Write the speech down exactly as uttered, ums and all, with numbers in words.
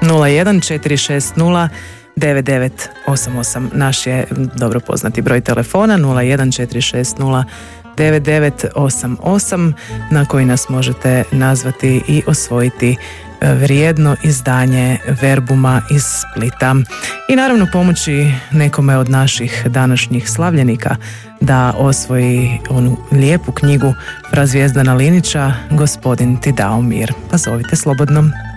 nula jedan četiri šest nula devet devet osam osam. Naš je dobro poznati broj telefona nula jedan četiri šest nula devet devet osam osam na koji nas možete nazvati i osvojiti vrijedno izdanje Verbuma iz Splita. I naravno pomoći nekome od naših današnjih slavljenika da osvoji onu lijepu knjigu Fra Zvijezdana Linića Gospodin ti dao mir. Pa zovite slobodno.